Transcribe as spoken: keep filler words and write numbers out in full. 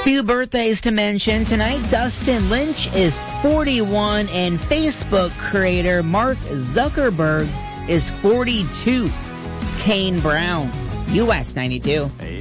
Few birthdays to mention tonight. Dustin Lynch is forty-one, and Facebook creator Mark Zuckerberg is forty-two. Kane Brown, U S ninety-two.